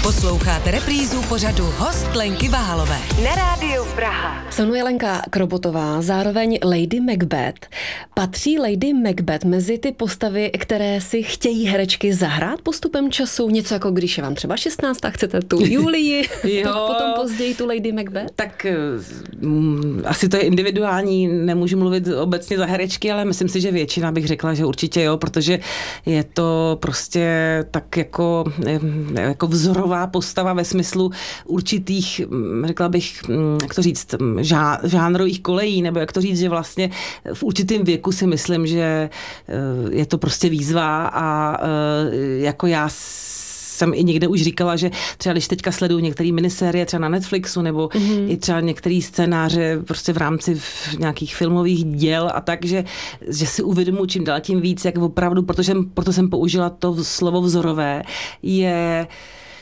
Posloucháte reprízu pořadu Host Lenky Váhalové na Rádiu Praha. Jsem Lenka Krobotová, zároveň Lady Macbeth. Patří Lady Macbeth mezi ty postavy, které si chtějí herečky zahrát postupem času? Něco jako když je vám třeba 16 a chcete tu Julii, tak potom později tu Lady Macbeth? Tak asi to je individuální, nemůžu mluvit obecně za herečky, ale myslím si, že většina bych řekla, že určitě jo, protože je to prostě tak jako vzorová postava ve smyslu určitých, řekla bych, jak to říct, žánrových kolejí, nebo jak to říct, že vlastně v určitém věku si myslím, že je to prostě výzva a jako já jsem i někde už říkala, že třeba když teďka sleduju některé minisérie třeba na Netflixu nebo i třeba některé scénáře prostě v rámci nějakých filmových děl a tak, že si uvědomuji čím dál tím víc, jak opravdu, proto jsem použila to slovo vzorové, je